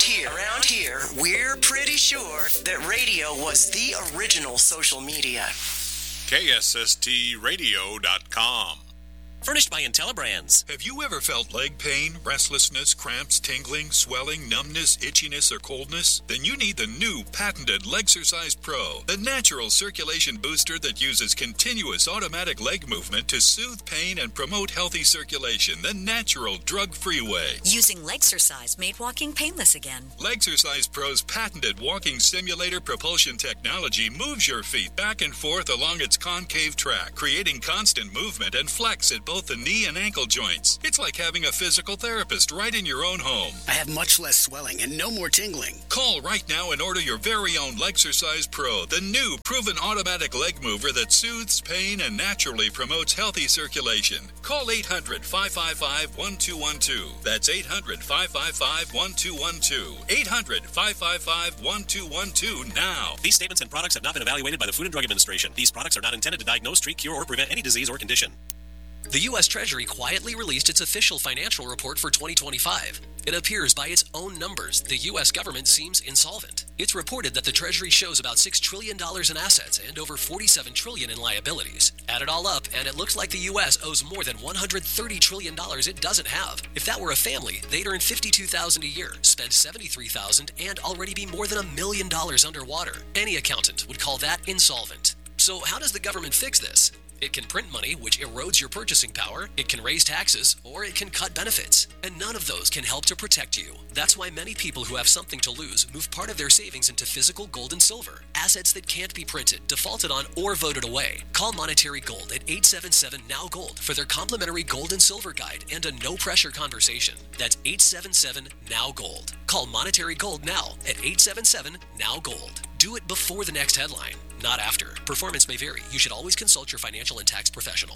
Around here, we're pretty sure that radio was the original social media. KSSTradio.com. Furnished by IntelliBrands. Have you ever felt leg pain, restlessness, cramps, tingling, swelling, numbness, itchiness, or coldness? Then you need the new patented Legsercise Pro, the natural circulation booster that uses continuous automatic leg movement to soothe pain and promote healthy circulation the natural, drug-free way. Using Legsercise made walking painless again. Legsercise Pro's patented walking simulator propulsion technology moves your feet back and forth along its concave track, creating constant movement and flex at both the knee and ankle joints. It's like having a physical therapist right in your own home. I have much less swelling and no more tingling. Call right now and order your very own Legsercise Pro, the new proven automatic leg mover that soothes pain and naturally promotes healthy circulation. Call 800-555-1212. That's 800-555-1212. 800-555-1212 now. These statements and products have not been evaluated by the Food and Drug Administration. These products are not intended to diagnose, treat, cure, or prevent any disease or condition. The U.S. Treasury quietly released its official financial report for 2025. It appears by its own numbers, the U.S. government seems insolvent. It's reported that the Treasury shows about $6 trillion in assets and over $47 trillion in liabilities. Add it all up, and it looks like the U.S. owes more than $130 trillion it doesn't have. If that were a family, they'd earn $52,000 a year, spend $73,000, and already be more than $1 million underwater. Any accountant would call that insolvent. So how does the government fix this? It can print money, which erodes your purchasing power, it can raise taxes, or it can cut benefits. And none of those can help to protect you. That's why many people who have something to lose move part of their savings into physical gold and silver, assets that can't be printed, defaulted on, or voted away. Call Monetary Gold at 877-NOW-GOLD for their complimentary gold and silver guide and a no-pressure conversation. That's 877-NOW-GOLD. Call Monetary Gold now at 877-NOW-GOLD. Do it before the next headline, not after. Performance may vary. You should always consult your financial and tax professional.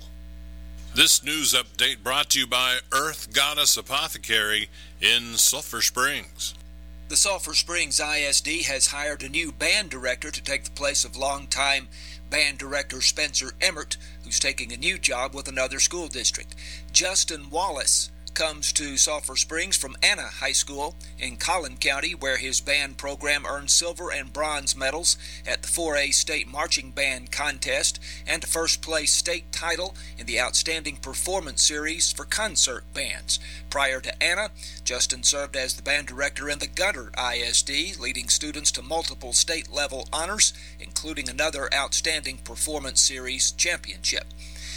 This news update brought to you by Earth Goddess Apothecary in Sulphur Springs. The Sulphur Springs ISD has hired a new band director to take the place of longtime band director Spencer Emmert, who's taking a new job with another school district. Justin Wallace comes to Sulphur Springs from Anna High School in Collin County, where his band program earned silver and bronze medals at the 4A State Marching Band Contest and a first-place state title in the Outstanding Performance Series for concert bands. Prior to Anna, Justin served as the band director in the Gunter ISD, leading students to multiple state-level honors, including another Outstanding Performance Series championship.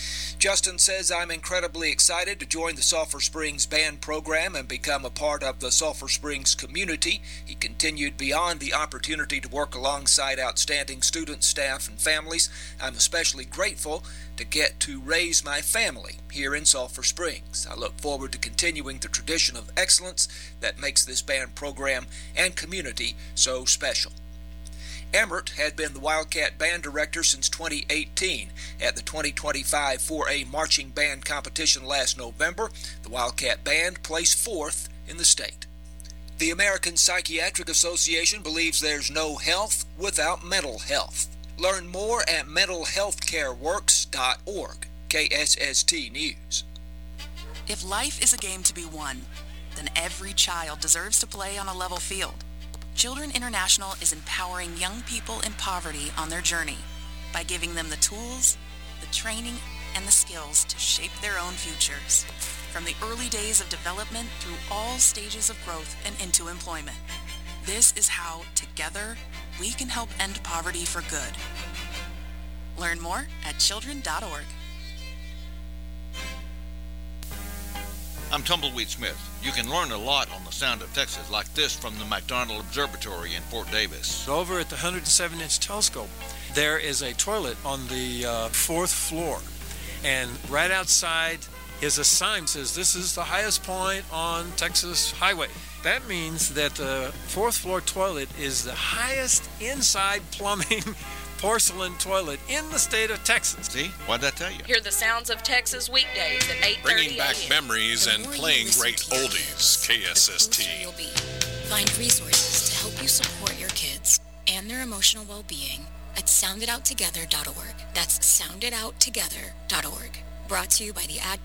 Justin says, "I'm incredibly excited to join the Sulphur Springs band program and become a part of the Sulphur Springs community." He continued, "Beyond the opportunity to work alongside outstanding students, staff, and families, I'm especially grateful to get to raise my family here in Sulphur Springs. I look forward to continuing the tradition of excellence that makes this band program and community so special." Emmert had been the Wildcat Band Director since 2018. At the 2025 4A Marching Band Competition last November, the Wildcat Band placed 4th in the state. The American Psychiatric Association believes there's no health without mental health. Learn more at mentalhealthcareworks.org. KSST News. If life is a game to be won, then every child deserves to play on a level field. Children International is empowering young people in poverty on their journey by giving them the tools, the training, and the skills to shape their own futures, from the early days of development through all stages of growth and into employment. This is how, together, we can help end poverty for good. Learn more at children.org. I'm Tumbleweed Smith. You can learn a lot on the sound of Texas like this from the McDonald Observatory in Fort Davis. Over at the 107-inch telescope, there is a toilet on the 4th floor. And right outside is a sign that says, "This is the highest point on Texas Highway." That means that the 4th floor toilet is the highest inside plumbing porcelain toilet in the state of Texas. See? What'd that tell you? Hear the sounds of Texas weekdays at 8:30 Bringing back memories and playing great oldies. KSST. Find resources to help you support your kids and their emotional well-being at sounditouttogether.org. That's sounditouttogether.org. Brought to you by the Ad